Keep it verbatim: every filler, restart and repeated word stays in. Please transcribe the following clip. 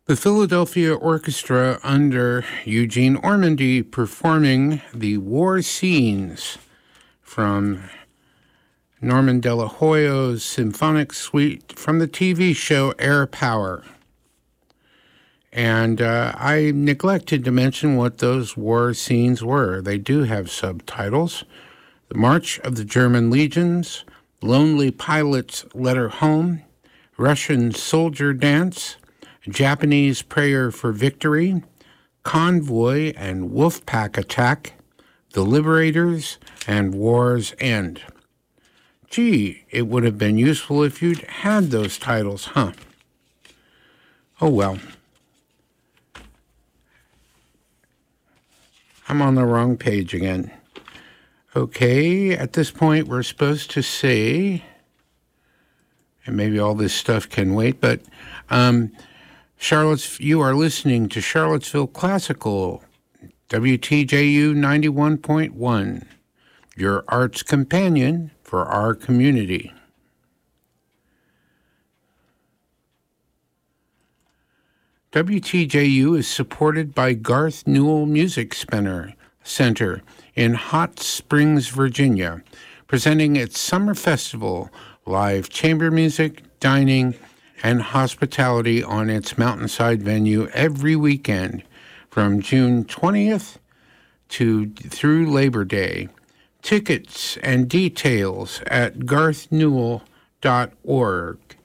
The Philadelphia Orchestra under Eugene Ormandy performing the war scenes from Norman De La Hoyo's symphonic suite from the T V show Air Power. And uh, I neglected to mention what those war scenes were. They do have subtitles. The March of the German Legions, Lonely Pilot's Letter Home, Russian Soldier Dance, Japanese Prayer for Victory, Convoy and Wolfpack Attack, The Liberators, and War's End. Gee, it would have been useful if you'd had those titles, huh? Oh well. I'm on the wrong page again. Okay, at this point we're supposed to say, and maybe all this stuff can wait, but um, Charlottes, you are listening to Charlottesville Classical, W T J U ninety-one point one, your arts companion for our community. W T J U is supported by Garth Newell Music Center Center in Hot Springs, Virginia, presenting its summer festival, live chamber music, dining, and hospitality on its mountainside venue every weekend from June twentieth to through Labor Day. Tickets and details at garth newell dot org.